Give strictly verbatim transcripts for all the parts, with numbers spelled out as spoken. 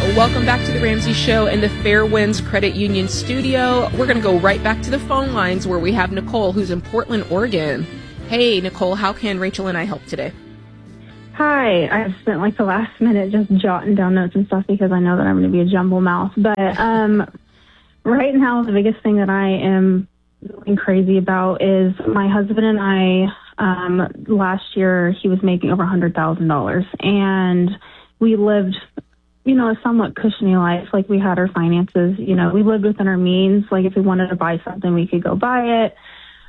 Welcome back to the Ramsey Show in the Fairwinds Credit Union studio. We're going to go right back to the phone lines where we have Nicole, who's in Portland, Oregon. Hey, Nicole, how can Rachel and I help today? Hi. I've spent like the last minute just jotting down notes and stuff because I know that I'm going to be a jumble mouth. But um, right now, the biggest thing that I am going crazy about is my husband and I, um, last year, he was making over one hundred thousand dollars. And we lived, you know, a somewhat cushiony life. Like, we had our finances, you know, we lived within our means. Like, if we wanted to buy something, we could go buy it.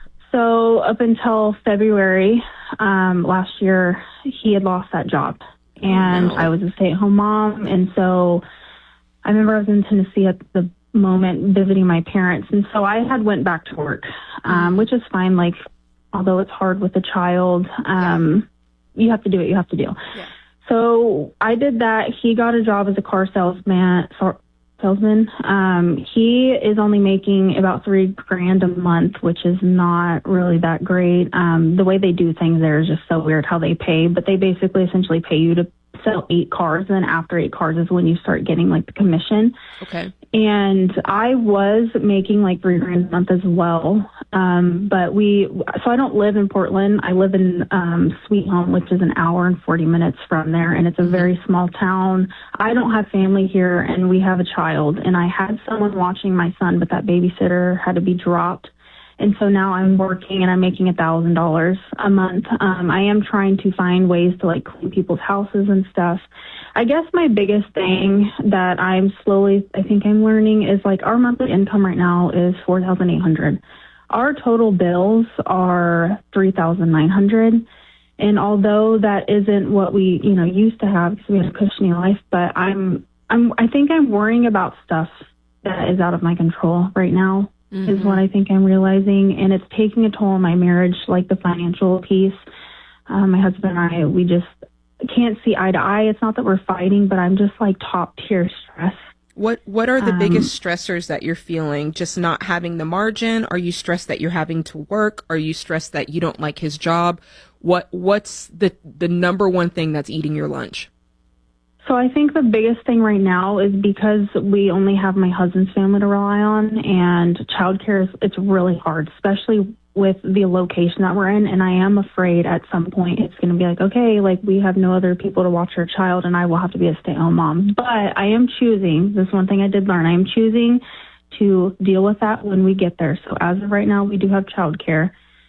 So up until February um, last year, he had lost that job. And Oh, no. I was a stay-at-home mom. And so I remember I was in Tennessee at the moment visiting my parents. And so I had went back to work, um, which is fine. Like, although it's hard with a child, um, yeah. you have to do what you have to do. Yeah. So I did that. He got a job as a car salesman. salesman. Um, he is only making about three grand a month, which is not really that great. Um, the way they do things there is just so weird how they pay, but they basically essentially pay you to sell eight cars, and then after eight cars is when you start getting like the commission. Okay. And I was making like three grand a month as well. Um, but we, so I don't live in Portland. I live in um, Sweet Home, which is an hour and forty minutes from there. And it's a very small town. I don't have family here, and we have a child. And I had someone watching my son, but that babysitter had to be dropped. And so now I'm working and I'm making a thousand dollars a month. Um, I am trying to find ways to like clean people's houses and stuff. I guess my biggest thing that I'm slowly, I think I'm learning is like our monthly income right now is four thousand eight hundred dollars. Our total bills are three thousand nine hundred dollars. And although that isn't what we, you know, used to have because we had a cushiony life, but I'm, I'm, I think I'm worrying about stuff that is out of my control right now. Mm-hmm. Is what I think I'm realizing, and it's taking a toll on my marriage, like the financial piece. Um, my husband and I, we just can't see eye to eye. It's not that we're fighting, but I'm just like top tier stress. What What are the um, biggest stressors that you're feeling? Just not having the margin? Are you stressed that you're having to work? Are you stressed that you don't like his job? What What's the the number one thing that's eating your lunch? So I think the biggest thing right now is because we only have my husband's family to rely on, and childcare is, it's really hard, especially with the location that we're in. And I am afraid at some point it's going to be like, okay, like we have no other people to watch our child and I will have to be a stay-at-home mom. But I am choosing, this one thing I did learn, I am choosing to deal with that when we get there. So as of right now, we do have childcare.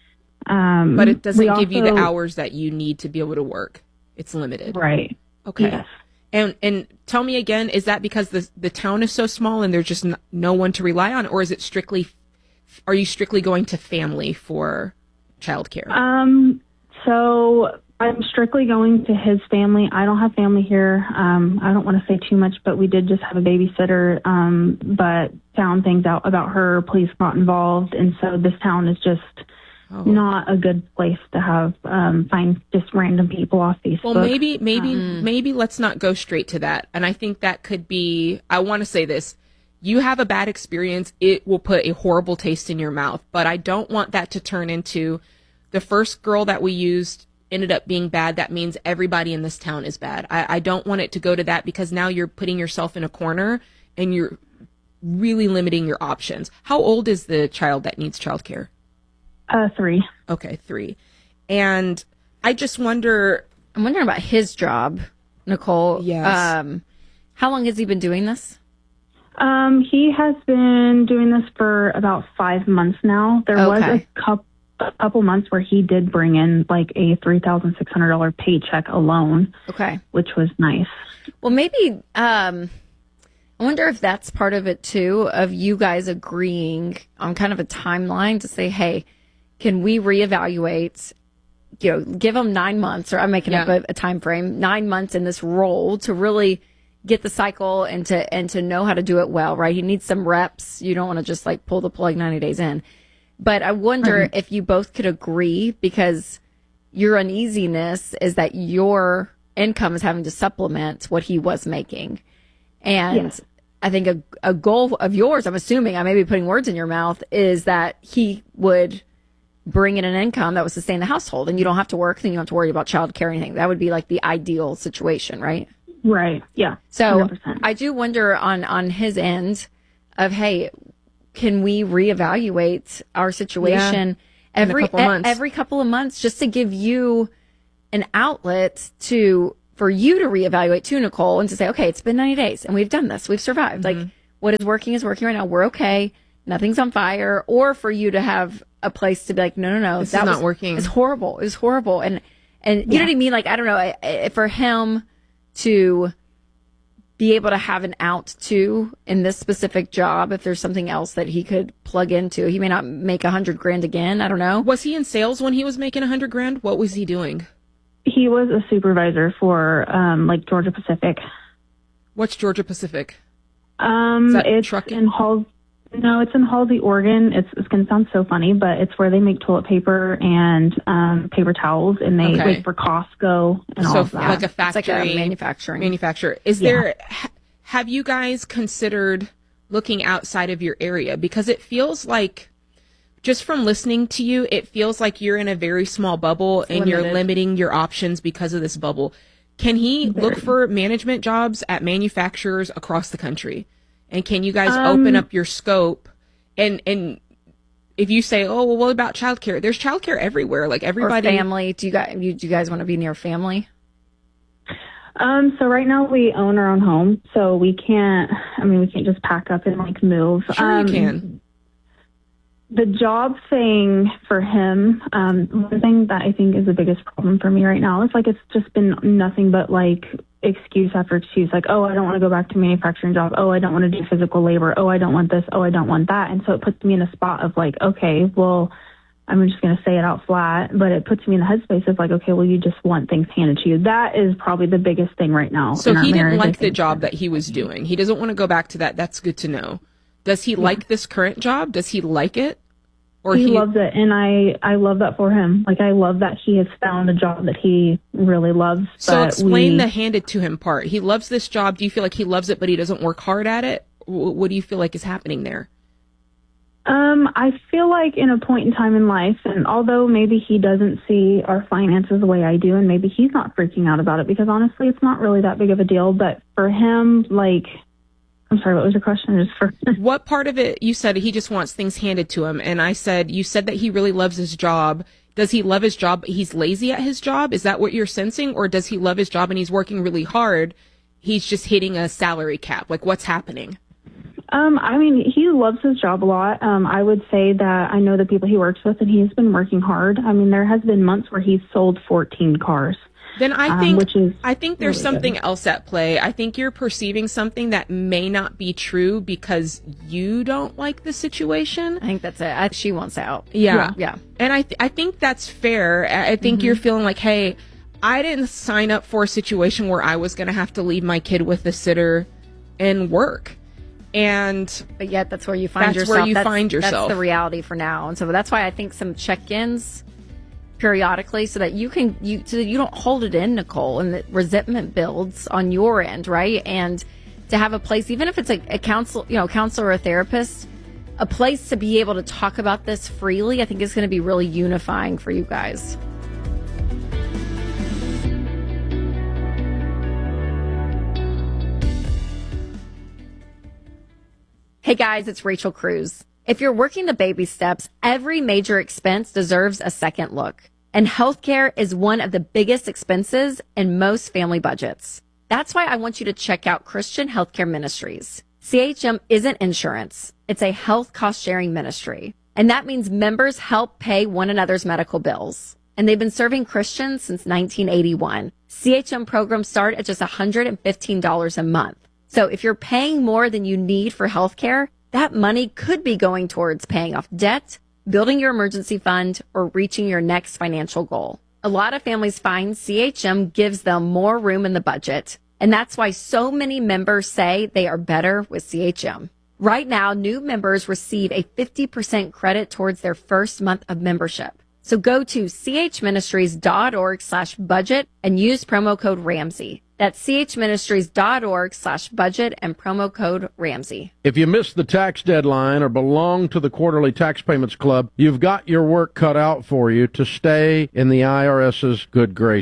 Um, but it doesn't give also, you the hours that you need to be able to work. It's limited. Right. Okay. Yes. And and tell me again, is that because the the town is so small and there's just n- no one to rely on, or is it strictly, are you strictly going to family for childcare? Um, so I'm strictly going to his family. I don't have family here. Um, I don't want to say too much, but we did just have a babysitter, um, but found things out about her. Police got involved, and so this town is just Oh. not a good place to have um, find just random people off Facebook. Well, maybe, maybe, um, maybe let's not go straight to that. And I think that could be. I want to say this: you have a bad experience, it will put a horrible taste in your mouth. But I don't want that to turn into the first girl that we used ended up being bad. That means everybody in this town is bad. I, I don't want it to go to that, because now you're putting yourself in a corner and you're really limiting your options. How old is the child that needs childcare? Uh, three. Okay, three. And I just wonder. I'm wondering about his job, Nicole. Yes. Um, how long has he been doing this? Um, he has been doing this for about five months now. There was Okay. a couple, a couple months where he did bring in like a three thousand six hundred dollars paycheck alone. Okay. Which was nice. Well, maybe, um, I wonder if that's part of it too, of you guys agreeing on kind of a timeline to say, hey, can we reevaluate, you know, give him nine months, or I'm making Yeah. up a, a time frame, nine months in this role to really get the cycle and to, and to know how to do it well, right? He needs some reps. You don't want to just like pull the plug ninety days in. But I wonder Mm-hmm. if you both could agree, because your uneasiness is that your income is having to supplement what he was making. And Yes. I think a, a goal of yours, I'm assuming, I may be putting words in your mouth, is that he would bring in an income that would sustain the household, and you don't have to work, then you don't have to worry about childcare or anything. That would be like the ideal situation, right? Right. Yeah. So one hundred percent. I do wonder on, on his end of, hey, can we reevaluate our situation Yeah. every, couple of months. every couple of months just to give you an outlet to, for you to reevaluate too, Nicole, and to say, okay, it's been ninety days and we've done this. We've survived. Mm-hmm. Like what is working is working right now. We're okay. Nothing's on fire. Or for you to have a place to be like, no, no, no, This that is not was, working. It's horrible. It's horrible. And, and you Yeah. know what I mean? Like, I don't know, I, I, for him to be able to have an out too in this specific job, if there's something else that he could plug into, he may not make a hundred grand again. I don't know. Was he in sales when he was making a hundred grand? What was he doing? He was a supervisor for um, like Georgia Pacific. What's Georgia Pacific? Um, Is that it's trucking? in Halls. No, it's in Halsey, Oregon. It's it's going to sound so funny, but it's where they make toilet paper and um, paper towels, and they Okay. like for Costco and all So of that. like a It's like factory a manufacturing. manufacturer. Is Yeah. there? Ha, have you guys considered looking outside of your area? Because it feels like, just from listening to you, it feels like you're in a very small bubble and you're limited. limiting your options because of this bubble. Can he look for management jobs at manufacturers across the country? And can you guys Um, open up your scope? And and if you say, oh, well, what about childcare? There's childcare everywhere. Like or everybody. family. Do you guys, you, do you guys want to be near family? Um, so right now we own our own home, so we can't. I mean, we can't just pack up and like move. Sure, um, you can. The job thing for him, um, one thing that I think is the biggest problem for me right now is like it's just been nothing but like excuse after excuse. Like, oh, I don't want to go back to manufacturing job. Oh, I don't want to do physical labor. Oh, I don't want this. Oh, I don't want that. And so it puts me in a spot of like, okay, well, I'm just going to say it out flat, but it puts me in the headspace of like, okay, well, you just want things handed to you. That is probably the biggest thing right now. So in our he didn't marriage, I like the think. job that he was doing. He doesn't want to go back to that. That's good to know. Does he like this current job? Does he like it? Or He loves it, and I, I love that for him. Like, I love that he has found a job that he really loves. So but explain we, the handed to him part. He loves this job. Do you feel like he loves it, but he doesn't work hard at it? Wh- What do you feel like is happening there? Um, I feel like in a point in time in life, and although maybe he doesn't see our finances the way I do, and maybe he's not freaking out about it, because honestly, it's not really that big of a deal. But for him, like, I'm sorry, what was your question? Just for What part of it, you said he just wants things handed to him. And I said, you said that he really loves his job. Does he love his job, but he's lazy at his job? Is that what you're sensing? Or does he love his job and he's working really hard? He's just hitting a salary cap. Like, what's happening? Um, I mean, he loves his job a lot. Um, I would say that I know the people he works with, and he's been working hard. I mean, there has been months where he's sold fourteen cars. Then I Um, think which is I think there's really something good. else at play. I think you're perceiving something that may not be true because you don't like the situation. I think that's it. I, she wants out. Yeah. Yeah. And I th- I think that's fair. I I think you're feeling like, hey, I didn't sign up for a situation where I was going to have to leave my kid with a sitter and work. And But yet that's where you find That's yourself. where you that's, find yourself. That's the reality for now. And so that's why I think some check-ins periodically so that you can, you, so that you don't hold it in, Nicole, and that resentment builds on your end, right? And to have a place, even if it's a, a counsel, you know, counselor or a therapist, a place to be able to talk about this freely, I think is going to be really unifying for you guys. Hey guys, it's Rachel Cruz. If you're working the baby steps, every major expense deserves a second look. And healthcare is one of the biggest expenses in most family budgets. That's why I want you to check out Christian Healthcare Ministries. C H M isn't insurance. It's a health cost sharing ministry. And that means members help pay one another's medical bills. And they've been serving Christians since nineteen eighty-one. C H M programs start at just one hundred fifteen dollars a month. So if you're paying more than you need for healthcare, that money could be going towards paying off debt, building your emergency fund, or reaching your next financial goal. A lot of families find C H M gives them more room in the budget, and that's why so many members say they are better with C H M. Right now, new members receive a fifty percent credit towards their first month of membership. So go to chministries.org slash budget and use promo code Ramsey. That's chministries.org slash budget and promo code Ramsey. If you missed the tax deadline or belong to the Quarterly Tax Payments Club, you've got your work cut out for you to stay in the IRS's good graces.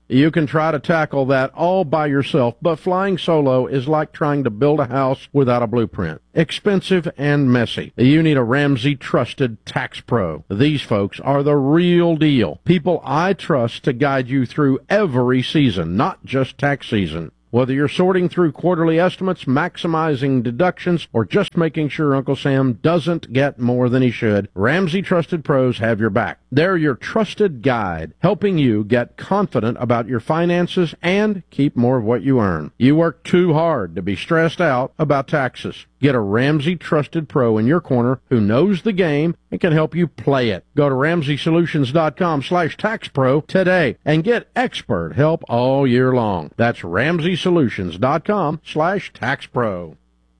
You can try to tackle that all by yourself, but flying solo is like trying to build a house without a blueprint. Expensive and messy. You need a Ramsey Trusted Tax Pro. These folks are the real deal. People I trust to guide you through every season, not just tax season. Whether you're sorting through quarterly estimates, maximizing deductions, or just making sure Uncle Sam doesn't get more than he should, Ramsey Trusted Pros have your back. They're your trusted guide, helping you get confident about your finances and keep more of what you earn. You work too hard to be stressed out about taxes. Get a Ramsey Trusted Pro in your corner who knows the game and can help you play it. Go to ramsey solutions dot com slash tax pro today and get expert help all year long. That's ramsey solutions dot com slash tax pro.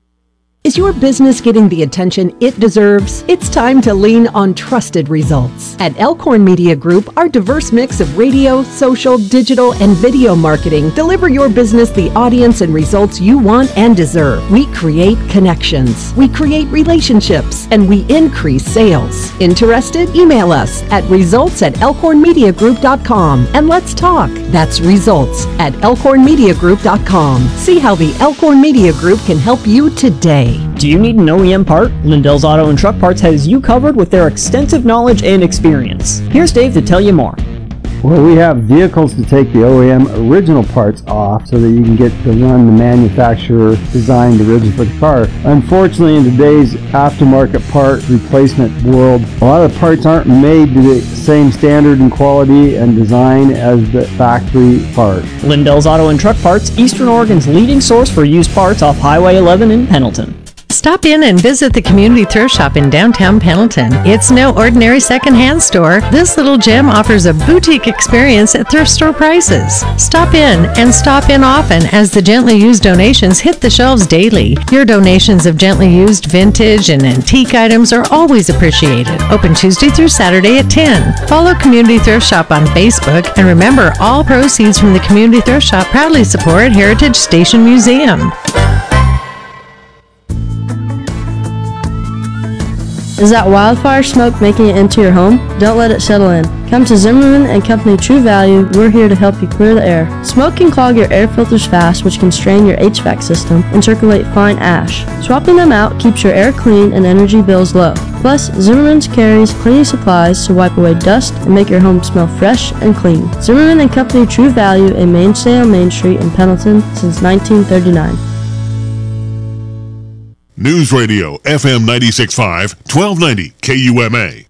Is your business getting the attention it deserves? It's time to lean on trusted results. At Elkhorn Media Group, our diverse mix of radio, social, digital, and video marketing deliver your business the audience and results you want and deserve. We create connections, we create relationships, and we increase sales. Interested? Email us at results at elkhorn media group dot com and let's talk. That's results at elkhorn media group dot com. See how the Elkhorn Media Group can help you today. Do you need an O E M part? Lindell's Auto and Truck Parts has you covered with their extensive knowledge and experience. Here's Dave to tell you more. Well, we have vehicles to take the O E M original parts off so that you can get to run the manufacturer designed originally for the car. Unfortunately, in today's aftermarket part replacement world, a lot of the parts aren't made to the same standard and quality and design as the factory part. Lindell's Auto and Truck Parts, Eastern Oregon's leading source for used parts off Highway eleven in Pendleton. Stop in and visit the Community Thrift Shop in downtown Pendleton. It's no ordinary secondhand store. This little gem offers a boutique experience at thrift store prices. Stop in and stop in often as the gently used donations hit the shelves daily. Your donations of gently used vintage and antique items are always appreciated. Open Tuesday through Saturday at ten. Follow Community Thrift Shop on Facebook, and remember, all proceeds from the Community Thrift Shop proudly support Heritage Station Museum. Is that wildfire smoke making it into your home? Don't let it settle in. Come to Zimmerman and Company True Value. We're here to help you clear the air. Smoke can clog your air filters fast, which can strain your H V A C system and circulate fine ash. Swapping them out keeps your air clean and energy bills low. Plus, Zimmerman's carries cleaning supplies to wipe away dust and make your home smell fresh and clean. Zimmerman and Company True Value, a mainstay on Main Street in Pendleton since nineteen thirty-nine. News Radio, F M ninety-six point five, twelve ninety K U M A.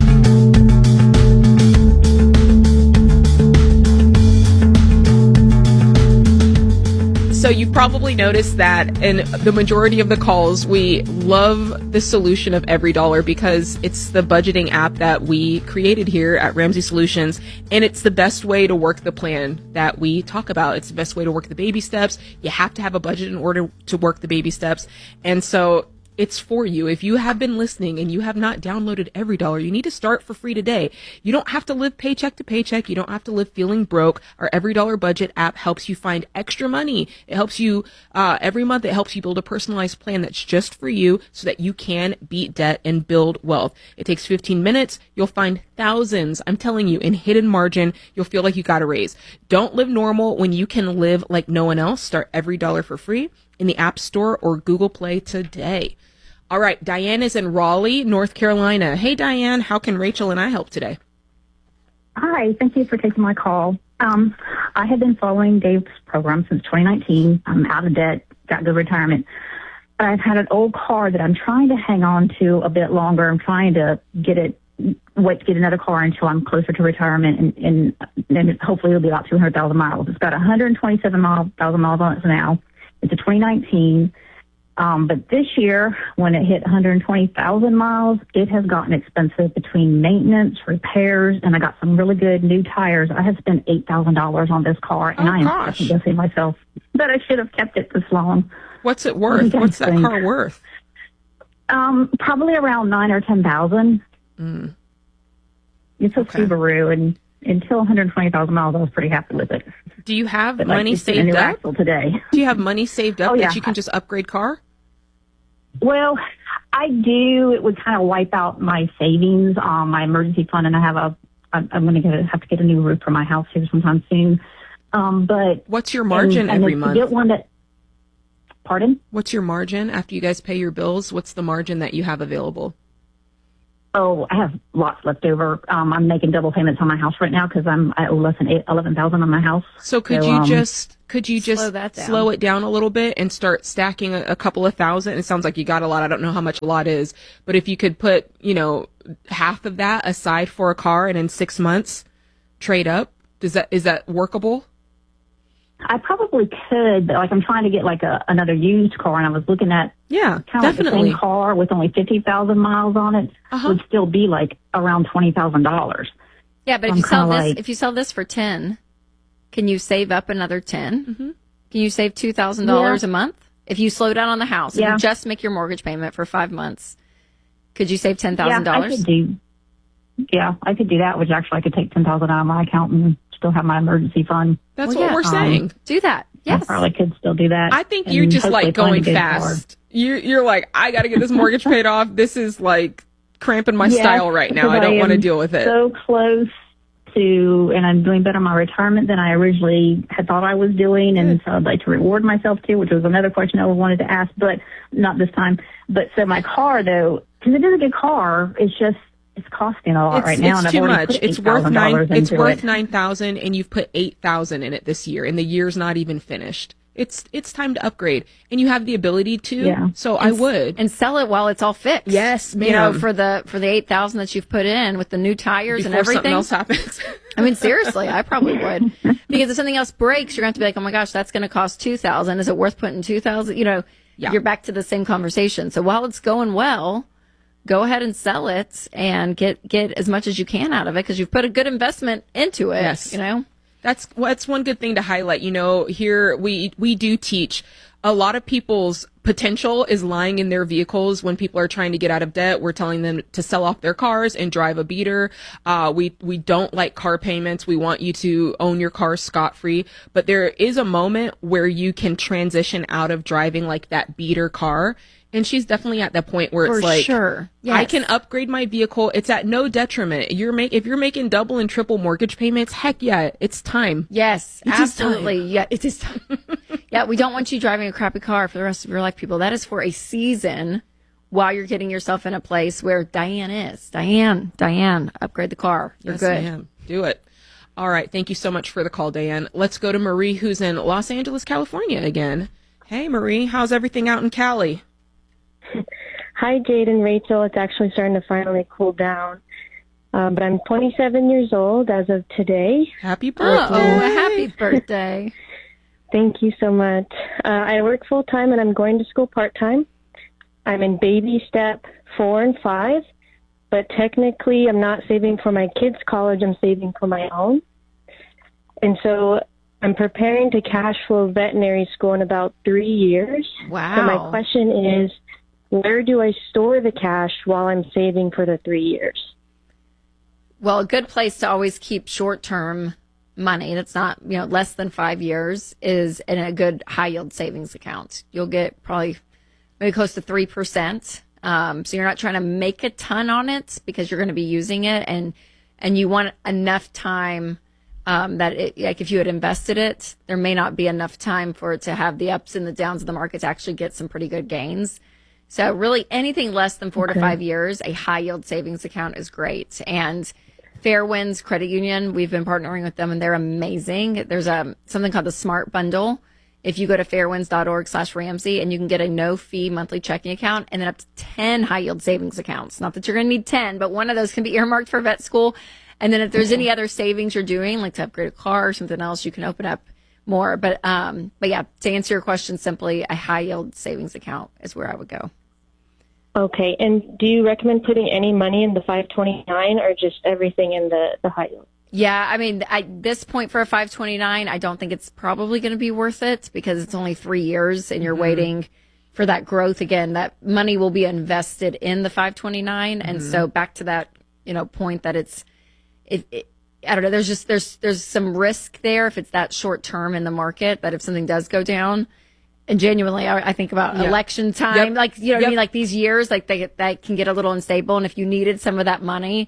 So you've probably noticed that in the majority of the calls, we love the solution of Every Dollar because it's the budgeting app that we created here at Ramsey Solutions, and it's the best way to work the plan that we talk about. It's the best way to work the baby steps. You have to have a budget in order to work the baby steps. And so it's for you. If you have been listening and you have not downloaded Every Dollar, you need to start for free today. You don't have to live paycheck to paycheck. You don't have to live feeling broke. Our Every Dollar budget app helps you find extra money. It helps you, uh, every month it helps you build a personalized plan that's just for you so that you can beat debt and build wealth. It takes fifteen minutes. You'll find thousands, I'm telling you, in hidden margin. You'll feel like you got a raise. Don't live normal when you can live like no one else. Start Every Dollar for free in the App Store or Google Play today. All right, Diane is in Raleigh, North Carolina. Hey, Diane, how can Rachel and I help today? Hi, thank you for taking my call. Um, I have been following Dave's program since twenty nineteen. I'm out of debt, got good retirement. But I've had an old car that I'm trying to hang on to a bit longer. I'm trying to get it, wait to get another car until I'm closer to retirement, and, and, and hopefully it'll be about two hundred thousand miles. It's got one hundred twenty-seven thousand miles on it now. It's a twenty nineteen. Um, but this year, when it hit one hundred twenty thousand miles, it has gotten expensive between maintenance, repairs, and I got some really good new tires. I have spent eight thousand dollars on this car, and oh, I am gosh. guessing myself that I should have kept it this long. What's it worth? What's that think? car worth? Um, probably around nine or ten thousand. Mm. It's a okay. Subaru, and until one hundred twenty thousand miles, I was pretty happy with it. Do you have but money like, saved up today? Do you have money saved up oh, that yeah. you can just upgrade car? Well, I do. It would kind of wipe out my savings, um, my emergency fund, and I have a. I'm, I'm going to have to get a new roof for my house here sometime soon. Um, but what's your margin and, and every to month? Get one that, pardon? What's your margin after you guys pay your bills? What's the margin that you have available? Oh, I have lots left over. Um, I'm making double payments on my house right now because I'm I owe less than eight, eleven thousand on my house. So could so, you um, just could you just slow that down. slow it down a little bit and start stacking a, a couple of thousand? It sounds like you got a lot. I don't know how much a lot is, but if you could put, you know, half of that aside for a car and in six months trade up, does that is that workable? I probably could, but like I'm trying to get like a another used car, and I was looking at Yeah, kind of like definitely. the same car with only fifty thousand miles on it Uh-huh. would still be like around twenty thousand dollars. Yeah, but if I'm you sell kinda this, like- if you sell this for ten, can you save up another ten? Mm-hmm. Can you save two thousand dollars Yeah. a month if you slow down on the house? If Yeah. you just make your mortgage payment for five months, could you save ten Yeah, thousand I dollars? could do. Yeah, I could do that. Which actually, I could take ten thousand out of my account and still have my emergency fund. That's Well, what yeah, we're um, saying. Do that. I Yes. probably could still do that. I think and you're just hopefully like find a going good car. fast. You're you're like, I got to get this mortgage paid off. This is like cramping my Yes, style right now. I because don't want to am deal with it. So close to, and I'm doing better in my retirement than I originally had thought I was doing, and so I'd like to reward myself too, which was another question I wanted to ask, but not this time. But so my car though, because it is a good car, it's just it's costing a lot It's, right now, it's and I've too already much. put It's worth eight thousand nine. dollars It's into worth it. nine thousand, and you've put eight thousand in it this year, and the year's not even finished. It's it's time to upgrade, and you have the ability to. Yeah. So I would. And sell it while it's all fixed. Yes, You know, ma'am. for the for the eight thousand that you've put in with the new tires before and everything. something else happens. I mean, seriously, I probably would, because if something else breaks, you're going to have to be like, oh my gosh, that's going to cost two thousand. Is it worth putting two thousand? You know, Yeah. you're back to the same conversation. So while it's going well, go ahead and sell it and get get as much as you can out of it, because you've put a good investment into it. Yes. You know. That's that's one good thing to highlight. You know, here we we do teach a lot of people's potential is lying in their vehicles. When people are trying to get out of debt, we're telling them to sell off their cars and drive a beater. Uh, we we don't like car payments. We want you to own your car scot free. But there is a moment where you can transition out of driving like that beater car. And she's definitely at that point where it's For like, sure. I Yes. can upgrade my vehicle. It's at no detriment. You're make if you're making double and triple mortgage payments, heck yeah, it's time. Yes, It is time. absolutely. Yeah, it is time. Yeah, we don't want you driving a crappy car for the rest of your life, people. That is for a season while you're getting yourself in a place where Diane is. Diane, Diane, upgrade the car. You're Yes, good. ma'am. Do it. All right. Thank you so much for the call, Diane. Let's go to Marie, who's in Los Angeles, California again. Hey, Marie, how's everything out in Cali? Hi, Jade and Rachel. It's actually starting to finally cool down. Um, but I'm twenty-seven years old as of today. Happy Oh, birthday. happy birthday. Thank you so much. Uh, I work full time and I'm going to school part time. I'm in baby step four and five, but technically I'm not saving for my kids' college. I'm saving for my own. And so I'm preparing to cash flow veterinary school in about three years. Wow. So my question is, where do I store the cash while I'm saving for the three years? Well, a good place to always keep short-term money that's not, you know, less than five years is in a good high-yield savings account. You'll get probably maybe close to three percent. Um, so you're not trying to make a ton on it because you're going to be using it, and and you want enough time um, that it, like if you had invested it, there may not be enough time for it to have the ups and the downs of the market to actually get some pretty good gains. So really anything less than four Okay. to five years, a high yield savings account is great. And Fairwinds Credit Union, we've been partnering with them and they're amazing. There's a something called the Smart Bundle. If you go to fairwinds.org slash Ramsey and you can get a no fee monthly checking account and then up to ten high yield savings accounts. Not that you're going to need ten, but one of those can be earmarked for vet school. And then if there's any other savings you're doing, like to upgrade a car or something else, you can open up more. But, um, but yeah, to answer your question simply, a high yield savings account is where I would go. Okay, and do you recommend putting any money in the five twenty-nine or just everything in the, the high yield? Yeah, I mean, at this point for a five twenty-nine, I don't think it's probably going to be worth it because it's only three years and you're Mhm. waiting for that growth again. That money will be invested in the five twenty-nine. And Mhm. so back to that, you know, point that it's, it, it, I don't know, there's just, there's, there's some risk there if it's that short term in the market, that if something does go down. And genuinely, I, I think about Yeah. election time, Yep. like, you know what Yep. I mean? Like these years, like they, that can get a little unstable. And if you needed some of that money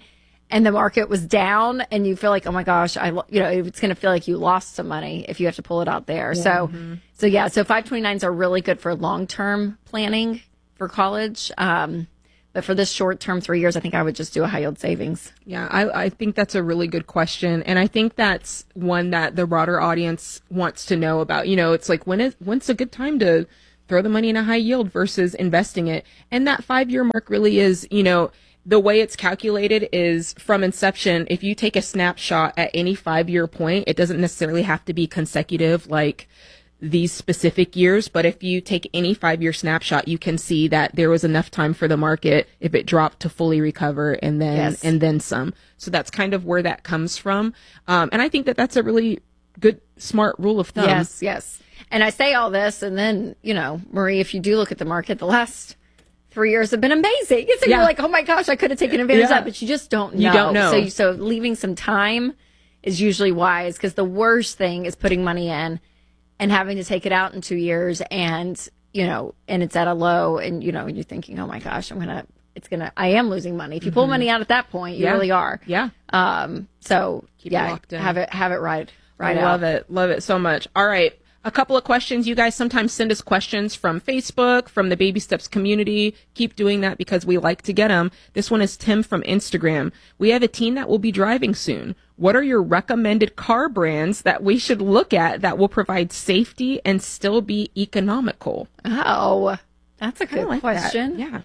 and the market was down and you feel like, oh my gosh, I, lo-" you know, it's going to feel like you lost some money if you have to pull it out there. Yeah. So, Mm-hmm. so yeah, so five twenty-nines are really good for long-term planning for college. Um, but for this short-term three years, I think I would just do a high yield savings. Yeah, I, I think that's a really good question. And I think that's one that the broader audience wants to know about. You know, it's like, when is, when's a good time to throw the money in a high yield versus investing it? And that five year mark really is, you know, the way it's calculated is from inception. If you take a snapshot at any five year point, it doesn't necessarily have to be consecutive like these specific years, but if you take any five year snapshot, you can see that there was enough time for the market if it dropped to fully recover and then Yes. and then some. So that's kind of where that comes from. Um, and I think that that's a really good, smart rule of thumb. Yes, yes. And I say all this, and then, you know, Marie, if you do look at the market, the last three years have been amazing. So Yeah. you're like, oh my gosh, I could have taken advantage Yeah. of that, but you just don't know. You don't know. So, so leaving some time is usually wise, because the worst thing is putting money in and having to take it out in two years and, you know, and it's at a low and, you know, you're thinking, oh my gosh, I'm going to, it's going to, I am losing money. If you pull Mhm. money out at that point, you Yeah. really are. Yeah. Um, so Keep it yeah, locked in. have it, have it right, right I out. love it. Love it so much. All right. A couple of questions. You guys sometimes send us questions from Facebook, from the Baby Steps community. Keep doing that because we like to get them. This one is Tim from Instagram. We have a teen that will be driving soon. What are your recommended car brands that we should look at that will provide safety and still be economical? Oh, that's a Kinda good like that. question. Yeah.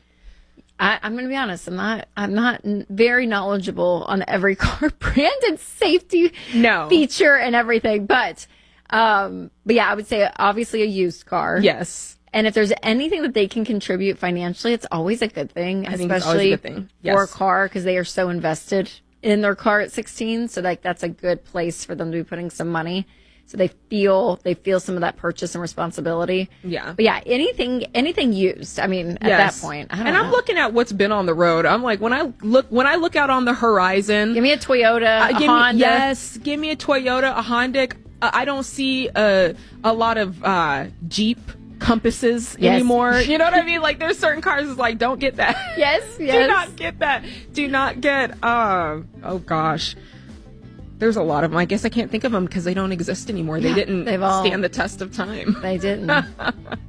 I, I'm going to be honest. I'm not. I'm not n- very knowledgeable on every car brand and safety No. feature and everything. But, um, but yeah, I would say obviously a used car. Yes. And if there's anything that they can contribute financially, it's always a good thing, I think it's always a especially good thing. for a Yes. car, because they are so invested in their car at sixteen. So like that's a good place for them to be putting some money. So they feel they feel some of that purchase and responsibility. Yeah. But yeah, anything anything used. I mean, at Yes. that point, I don't and know. I'm looking at what's been on the road. I'm like, when I look, when I look out on the horizon, Give me a Toyota, Uh, a give Honda. Me, yes, give me a Toyota, a Honda. Uh, I don't see a a lot of uh, Jeep Compasses Yes. anymore. You know what I mean? Like, there's certain cars that's like, don't get that. Yes, Do yes. not get that. Do not get. Uh, oh gosh, there's a lot of them. I guess I can't think of them because they don't exist anymore. They Yeah, didn't they've all- stand the test of time. They didn't.